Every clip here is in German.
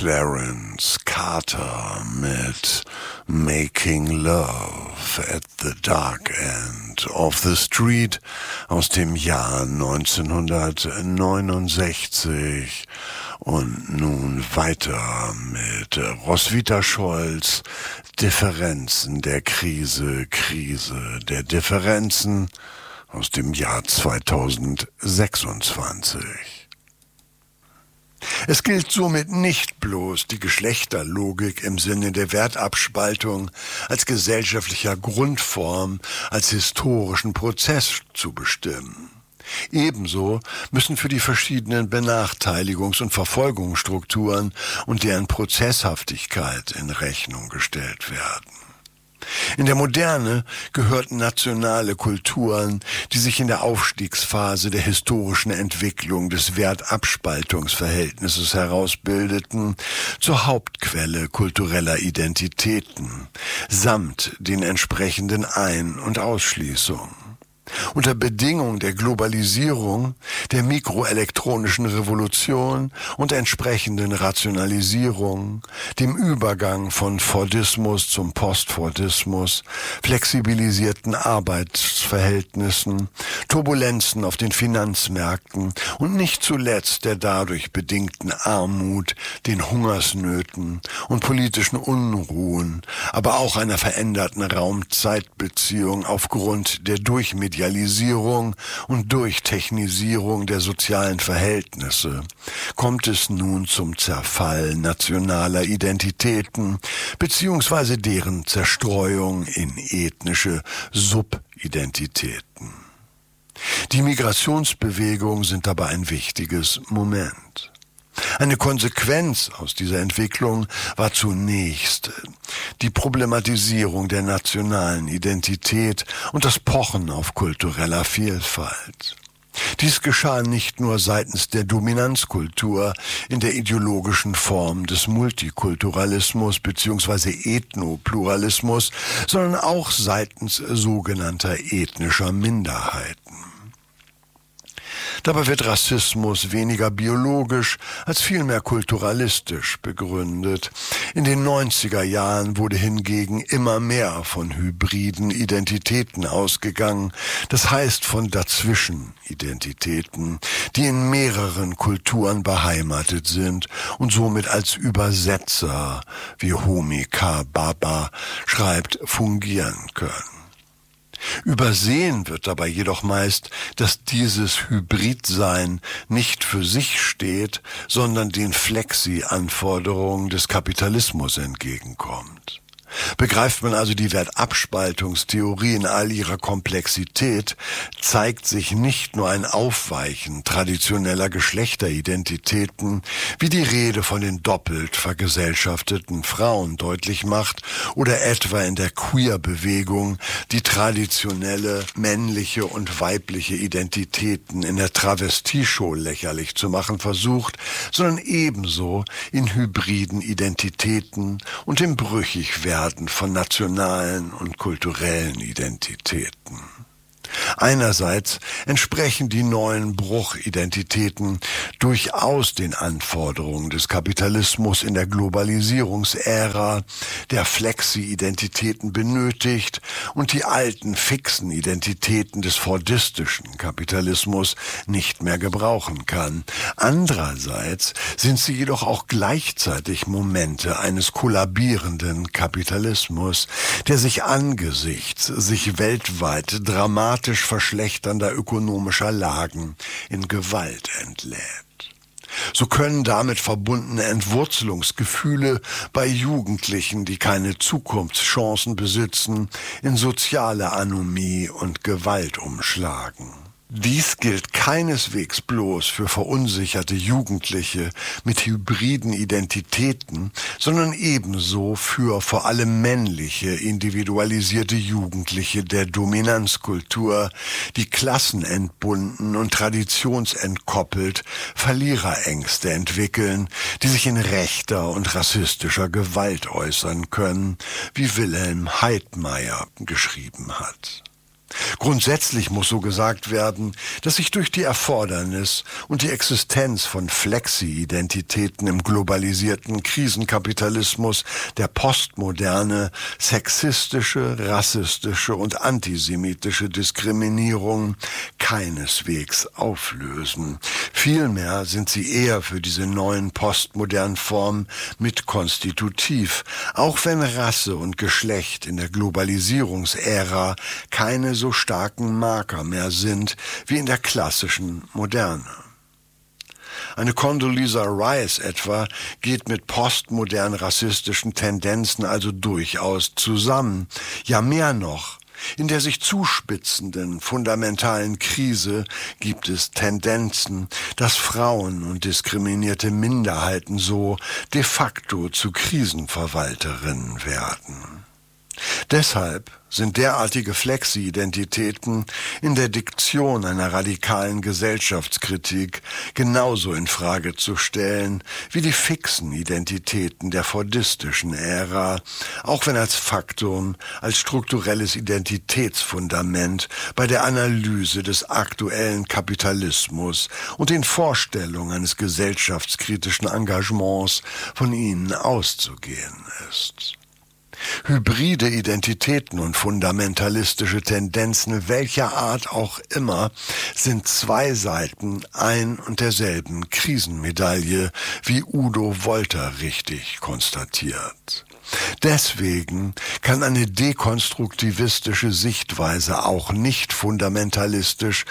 Clarence Carter mit Making Love at the Dark End of the Street aus dem Jahr 1969. Und nun weiter mit Roswitha Scholz, Differenzen der Krise, Krise der Differenzen aus dem Jahr 2026. Es gilt somit nicht bloß die Geschlechterlogik im Sinne der Wertabspaltung als gesellschaftlicher Grundform, als historischen Prozess zu bestimmen. Ebenso müssen für die verschiedenen Benachteiligungs- und Verfolgungsstrukturen und deren Prozesshaftigkeit in Rechnung gestellt werden. In der Moderne gehörten nationale Kulturen, die sich in der Aufstiegsphase der historischen Entwicklung des Wertabspaltungsverhältnisses herausbildeten, zur Hauptquelle kultureller Identitäten, samt den entsprechenden Ein- und Ausschließungen. Unter Bedingung der Globalisierung, der mikroelektronischen Revolution und entsprechenden Rationalisierung, dem Übergang von Fordismus zum Postfordismus, flexibilisierten Arbeitsverhältnissen, Turbulenzen auf den Finanzmärkten und nicht zuletzt der dadurch bedingten Armut, den Hungersnöten und politischen Unruhen, aber auch einer veränderten Raum-Zeit-Beziehung aufgrund der Durchmedialisierung und Durchtechnisierung der sozialen Verhältnisse kommt es nun zum Zerfall nationaler Identitäten bzw. deren Zerstreuung in ethnische Subidentitäten. Die Migrationsbewegungen sind dabei ein wichtiges Moment. Eine Konsequenz aus dieser Entwicklung war zunächst die Problematisierung der nationalen Identität und das Pochen auf kultureller Vielfalt. Dies geschah nicht nur seitens der Dominanzkultur in der ideologischen Form des Multikulturalismus bzw. Ethnopluralismus, sondern auch seitens sogenannter ethnischer Minderheiten. Dabei wird Rassismus weniger biologisch als vielmehr kulturalistisch begründet. In den 90er Jahren wurde hingegen immer mehr von hybriden Identitäten ausgegangen, das heißt von Dazwischenidentitäten, die in mehreren Kulturen beheimatet sind und somit als Übersetzer, wie Homi K. Bhabha schreibt, fungieren können. Übersehen wird dabei jedoch meist, dass dieses Hybridsein nicht für sich steht, sondern den Flexi-Anforderungen des Kapitalismus entgegenkommt. Begreift man also die Wertabspaltungstheorie in all ihrer Komplexität, zeigt sich nicht nur ein Aufweichen traditioneller Geschlechteridentitäten, wie die Rede von den doppelt vergesellschafteten Frauen deutlich macht, oder etwa in der Queer-Bewegung die traditionelle männliche und weibliche Identitäten in der Travestie-Show lächerlich zu machen versucht, sondern ebenso in hybriden Identitäten und im Brüchigwerden von nationalen und kulturellen Identitäten. Einerseits entsprechen die neuen Bruchidentitäten durchaus den Anforderungen des Kapitalismus in der Globalisierungsära, der Flexi-Identitäten benötigt und die alten fixen Identitäten des fordistischen Kapitalismus nicht mehr gebrauchen kann. Andererseits sind sie jedoch auch gleichzeitig Momente eines kollabierenden Kapitalismus, der sich angesichts sich weltweit dramatisch verschlechternder ökonomischer Lagen in Gewalt entlädt. So können damit verbundene Entwurzelungsgefühle bei Jugendlichen, die keine Zukunftschancen besitzen, in soziale Anomie und Gewalt umschlagen. Dies gilt keineswegs bloß für verunsicherte Jugendliche mit hybriden Identitäten, sondern ebenso für vor allem männliche, individualisierte Jugendliche der Dominanzkultur, die klassenentbunden und traditionsentkoppelt Verliererängste entwickeln, die sich in rechter und rassistischer Gewalt äußern können, wie Wilhelm Heidmeier geschrieben hat. Grundsätzlich muss so gesagt werden, dass sich durch die Erfordernis und die Existenz von Flexi-Identitäten im globalisierten Krisenkapitalismus der Postmoderne sexistische, rassistische und antisemitische Diskriminierung keineswegs auflösen. Vielmehr sind sie eher für diese neuen postmodernen Formen mit konstitutiv, auch wenn Rasse und Geschlecht in der Globalisierungsära keine so starken Marker mehr sind wie in der klassischen Moderne. Eine Condoleezza Rice etwa geht mit postmodern rassistischen Tendenzen also durchaus zusammen. Ja, mehr noch. In der sich zuspitzenden fundamentalen Krise gibt es Tendenzen, dass Frauen und diskriminierte Minderheiten so de facto zu Krisenverwalterinnen werden. Deshalb sind derartige Flexi-Identitäten in der Diktion einer radikalen Gesellschaftskritik genauso in Frage zu stellen wie die fixen Identitäten der fordistischen Ära, auch wenn als Faktum, als strukturelles Identitätsfundament bei der Analyse des aktuellen Kapitalismus und den Vorstellungen eines gesellschaftskritischen Engagements von ihnen auszugehen ist. Hybride Identitäten und fundamentalistische Tendenzen welcher Art auch immer sind zwei Seiten ein und derselben Krisenmedaille, wie Udo Wolter richtig konstatiert. Deswegen kann eine dekonstruktivistische Sichtweise auch nicht fundamentalistisch,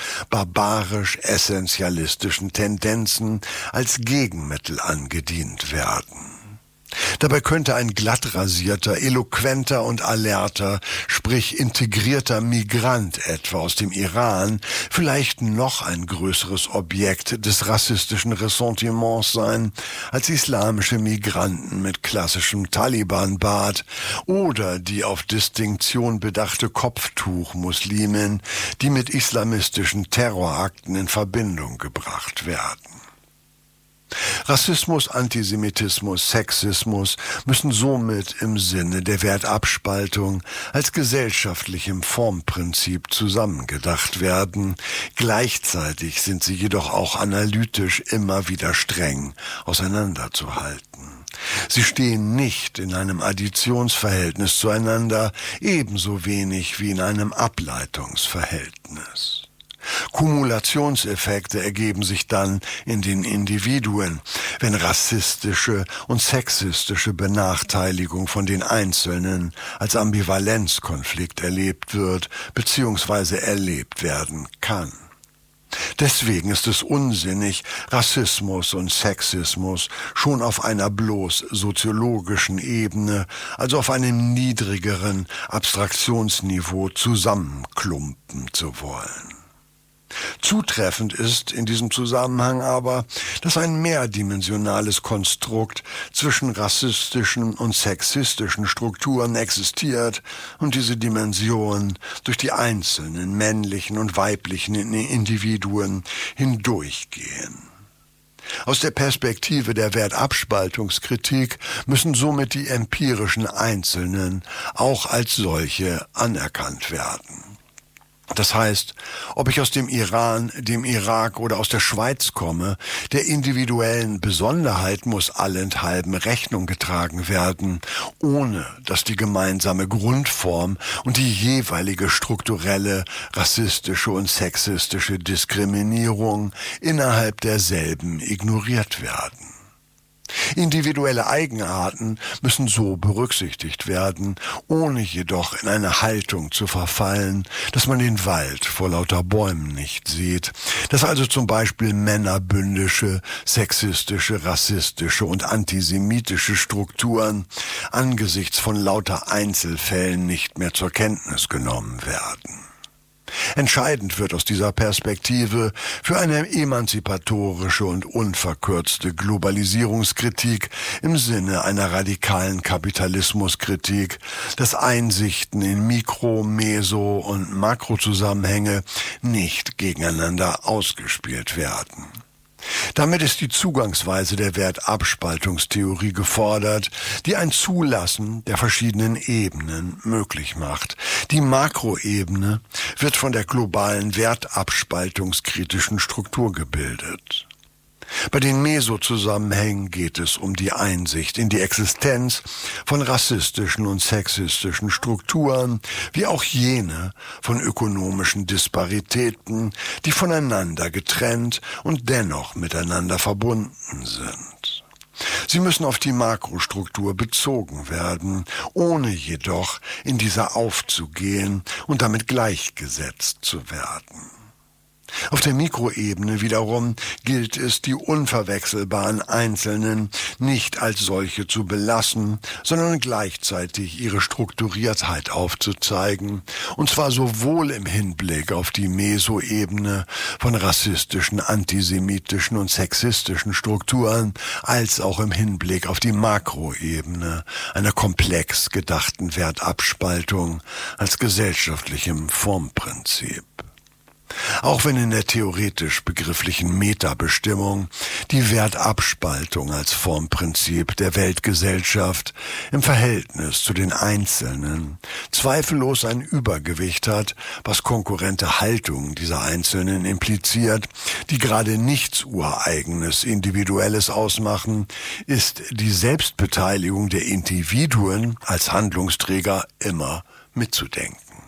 barbarisch-essentialistischen Tendenzen als Gegenmittel angedient werden. Dabei könnte ein glattrasierter, eloquenter und alerter, sprich integrierter Migrant etwa aus dem Iran vielleicht noch ein größeres Objekt des rassistischen Ressentiments sein als islamische Migranten mit klassischem Taliban-Bart oder die auf Distinktion bedachte Kopftuch-Muslimin, die mit islamistischen Terrorakten in Verbindung gebracht werden. Rassismus, Antisemitismus, Sexismus müssen somit im Sinne der Wertabspaltung als gesellschaftlichem Formprinzip zusammengedacht werden. Gleichzeitig sind sie jedoch auch analytisch immer wieder streng auseinanderzuhalten. Sie stehen nicht in einem Additionsverhältnis zueinander, ebenso wenig wie in einem Ableitungsverhältnis. Kumulationseffekte ergeben sich dann in den Individuen, wenn rassistische und sexistische Benachteiligung von den Einzelnen als Ambivalenzkonflikt erlebt wird bzw. erlebt werden kann. Deswegen ist es unsinnig, Rassismus und Sexismus schon auf einer bloß soziologischen Ebene, also auf einem niedrigeren Abstraktionsniveau zusammenklumpen zu wollen. Zutreffend ist in diesem Zusammenhang aber, dass ein mehrdimensionales Konstrukt zwischen rassistischen und sexistischen Strukturen existiert und diese Dimensionen durch die einzelnen männlichen und weiblichen Individuen hindurchgehen. Aus der Perspektive der Wertabspaltungskritik müssen somit die empirischen Einzelnen auch als solche anerkannt werden. Das heißt, ob ich aus dem Iran, dem Irak oder aus der Schweiz komme, der individuellen Besonderheit muss allenthalben Rechnung getragen werden, ohne dass die gemeinsame Grundform und die jeweilige strukturelle, rassistische und sexistische Diskriminierung innerhalb derselben ignoriert werden. Individuelle Eigenarten müssen so berücksichtigt werden, ohne jedoch in eine Haltung zu verfallen, dass man den Wald vor lauter Bäumen nicht sieht, dass also zum Beispiel männerbündische, sexistische, rassistische und antisemitische Strukturen angesichts von lauter Einzelfällen nicht mehr zur Kenntnis genommen werden. Entscheidend wird aus dieser Perspektive für eine emanzipatorische und unverkürzte Globalisierungskritik im Sinne einer radikalen Kapitalismuskritik, dass Einsichten in Mikro-, Meso- und Makrozusammenhänge nicht gegeneinander ausgespielt werden. Damit ist die Zugangsweise der Wertabspaltungstheorie gefordert, die ein Zulassen der verschiedenen Ebenen möglich macht. Die Makroebene wird von der globalen wertabspaltungskritischen Struktur gebildet. Bei den Mesozusammenhängen geht es um die Einsicht in die Existenz von rassistischen und sexistischen Strukturen, wie auch jene von ökonomischen Disparitäten, die voneinander getrennt und dennoch miteinander verbunden sind. Sie müssen auf die Makrostruktur bezogen werden, ohne jedoch in dieser aufzugehen und damit gleichgesetzt zu werden. Auf der Mikroebene wiederum gilt es, die unverwechselbaren Einzelnen nicht als solche zu belassen, sondern gleichzeitig ihre Strukturiertheit aufzuzeigen, und zwar sowohl im Hinblick auf die Mesoebene von rassistischen, antisemitischen und sexistischen Strukturen, als auch im Hinblick auf die Makroebene einer komplex gedachten Wertabspaltung als gesellschaftlichem Formprinzip. Auch wenn in der theoretisch begrifflichen Metabestimmung die Wertabspaltung als Formprinzip der Weltgesellschaft im Verhältnis zu den Einzelnen zweifellos ein Übergewicht hat, was konkurrente Haltungen dieser Einzelnen impliziert, die gerade nichts Ureigenes, Individuelles ausmachen, ist die Selbstbeteiligung der Individuen als Handlungsträger immer mitzudenken.